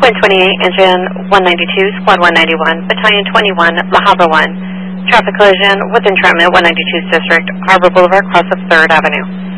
Wind 28, engine 192, squad 191, battalion 21, La Habra 1. Traffic collision with entrapment 192th District, Harbor Boulevard, cross of 3rd Avenue.